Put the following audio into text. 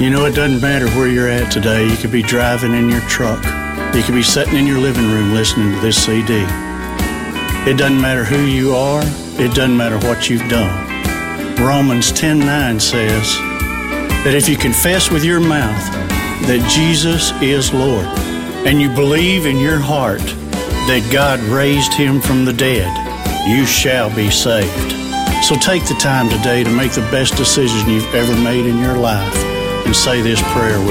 You know, it doesn't matter where you're at today. You could be driving in your truck. You could be sitting in your living room listening to this CD. It doesn't matter who you are. It doesn't matter what you've done. Romans 10:9 says that if you confess with your mouth that Jesus is Lord and you believe in your heart that God raised him from the dead, you shall be saved. So take the time today to make the best decision you've ever made in your life and say this prayer with